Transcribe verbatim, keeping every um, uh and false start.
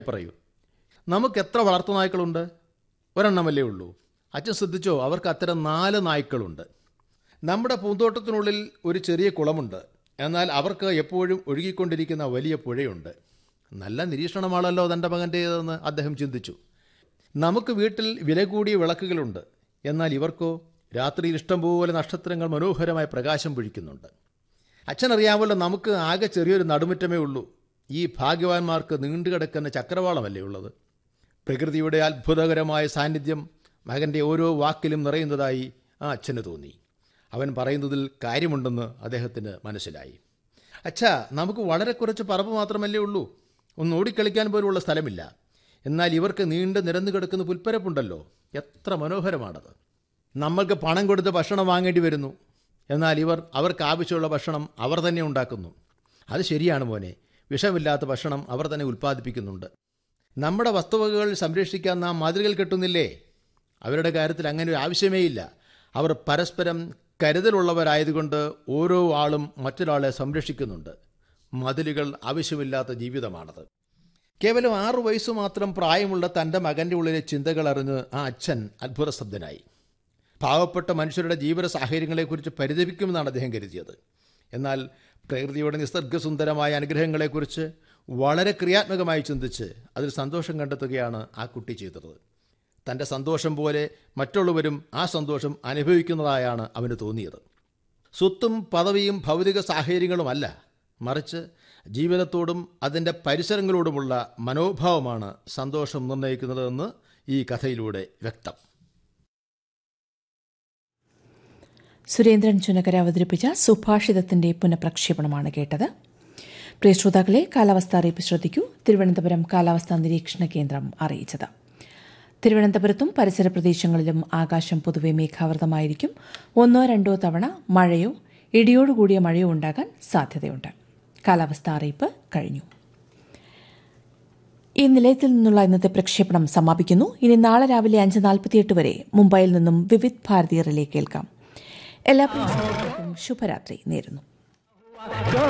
പറയൂ. നമുക്ക് എത്ര വളർത്തു നായ്ക്കളുണ്ട്? ഒരെണ്ണമല്ലേ ഉള്ളൂ. അച്ഛൻ ശ്രദ്ധിച്ചോ, അവർക്ക് അത്തരം നാല് നായ്ക്കളുണ്ട്. നമ്മുടെ പൂന്തോട്ടത്തിനുള്ളിൽ ഒരു ചെറിയ കുളമുണ്ട്. എന്നാൽ അവർക്ക് എപ്പോഴും ഒഴുകിക്കൊണ്ടിരിക്കുന്ന വലിയ പുഴയുണ്ട്. നല്ല നിരീക്ഷണമാണല്ലോ തൻ്റെ മകൻ്റേതെന്ന് അദ്ദേഹം ചിന്തിച്ചു. നമുക്ക് വീട്ടിൽ വില കൂടിയ വിളക്കുകളുണ്ട്. എന്നാൽ ഇവർക്കോ രാത്രിയിൽ ഇഷ്ടംപോലെ നക്ഷത്രങ്ങൾ മനോഹരമായ പ്രകാശം പൊഴിക്കുന്നുണ്ട്. അച്ഛനറിയാമല്ലോ, നമുക്ക് ആകെ ചെറിയൊരു നടുമുറ്റമേ ഉള്ളൂ. ഈ ഭാഗ്യവാന്മാർക്ക് നീണ്ടുകിടക്കുന്ന ചക്രവാളമല്ലേ ഉള്ളത്. പ്രകൃതിയുടെ അത്ഭുതകരമായ സാന്നിധ്യം മകൻ്റെ ഓരോ വാക്കിലും നിറയുന്നതായി ആ അച്ഛന് തോന്നി. അവൻ പറയുന്നതിൽ കാര്യമുണ്ടെന്ന് അദ്ദേഹത്തിന് മനസ്സിലായി. അച്ഛാ, നമുക്ക് വളരെ കുറച്ച് പറമ്പ് മാത്രമല്ലേ ഉള്ളൂ. ഒന്ന് ഓടിക്കളിക്കാൻ പോലുള്ള സ്ഥലമില്ല. എന്നാൽ ഇവർക്ക് നീണ്ട് നിരന്നു കിടക്കുന്ന പുൽപ്പരപ്പുണ്ടല്ലോ, എത്ര മനോഹരമാണത്. നമ്മൾക്ക് പണം കൊടുത്ത് ഭക്ഷണം വാങ്ങേണ്ടി വരുന്നു. എന്നാൽ ഇവർ അവർക്ക് ആവശ്യമുള്ള ഭക്ഷണം അവർ തന്നെ ഉണ്ടാക്കുന്നു. അത് ശരിയാണ് മോനെ, വിഷമില്ലാത്ത ഭക്ഷണം അവർ തന്നെ ഉൽപ്പാദിപ്പിക്കുന്നുണ്ട്. നമ്മുടെ വസ്തുവകകൾ സംരക്ഷിക്കാൻ നാം മതിലുകൾ കെട്ടുന്നില്ലേ? അവരുടെ കാര്യത്തിൽ അങ്ങനെ ഒരു ആവശ്യമേയില്ല. അവർ പരസ്പരം കരുതലുള്ളവരായതുകൊണ്ട് ഓരോ ആളും മറ്റൊരാളെ സംരക്ഷിക്കുന്നുണ്ട്. മതിലുകൾ ആവശ്യമില്ലാത്ത ജീവിതമാണത്. കേവലം ആറു വയസ്സു മാത്രം പ്രായമുള്ള തൻ്റെ മകൻ്റെ ഉള്ളിലെ ചിന്തകൾ അറിഞ്ഞ് ആ അച്ഛൻ അത്ഭുതസ്തബ്ധനായി. പാവപ്പെട്ട മനുഷ്യരുടെ ജീവിത സാഹചര്യങ്ങളെക്കുറിച്ച് പരിതപിക്കുമെന്നാണ് അദ്ദേഹം കരുതിയത്. എന്നാൽ പ്രകൃതിയുടെ നിസർഗസുന്ദരമായ അനുഗ്രഹങ്ങളെക്കുറിച്ച് വളരെ ക്രിയാത്മകമായി ചിന്തിച്ച് അതിൽ സന്തോഷം കണ്ടെത്തുകയാണ് ആ കുട്ടി ചെയ്തത്. തൻ്റെ സന്തോഷം പോലെ മറ്റുള്ളവരും ആ സന്തോഷം അനുഭവിക്കുന്നതായാണ് അവന് തോന്നിയത്. സ്വത്തും പദവിയും ഭൗതിക സാഹചര്യങ്ങളുമല്ല, മറിച്ച് ജീവിതത്തോടും അതിൻ്റെ പരിസരങ്ങളോടുമുള്ള മനോഭാവമാണ് സന്തോഷം നിർണ്ണയിക്കുന്നതെന്ന് ഈ കഥയിലൂടെ വ്യക്തം. സുരേന്ദ്രൻ ചുനക്കര അവതരിപ്പിച്ച സുഭാഷിതത്തിന്റെ പുനഃപ്രക്ഷേപണമാണ് കേട്ടത്. പ്രിയ ശ്രോതാക്കളെ, കാലാവസ്ഥ അറിയിപ്പ് ശ്രദ്ധിക്കൂ. തിരുവനന്തപുരം കാലാവസ്ഥാ നിരീക്ഷണ കേന്ദ്രം അറിയിച്ചത്. തിരുവനന്തപുരത്തും പരിസര പ്രദേശങ്ങളിലും ആകാശം പൊതുവെ മേഘാവൃതമായിരിക്കും. ഒന്നോ രണ്ടോ തവണ മഴയോ ഇടിയോടുകൂടിയ മഴയോ ഉണ്ടാകാൻ സാധ്യതയുണ്ട്. കാലാവസ്ഥാ അറിയിപ്പ് കഴിഞ്ഞു. ഈ നിലയത്തിൽ നിന്നുള്ള ഇന്നത്തെ പ്രക്ഷേപണം സമാപിക്കുന്നു. ഇനി നാളെ രാവിലെ അഞ്ച് നാൽപ്പത്തിയെട്ട് വരെ മുംബൈയിൽ നിന്നും വിവിധ് ഭാരതി റിലേ കേൾക്കാം. എല്ലാ പ്രിയ ശ്രോതാക്കൾക്കും ശുഭരാത്രി നേരുന്നു.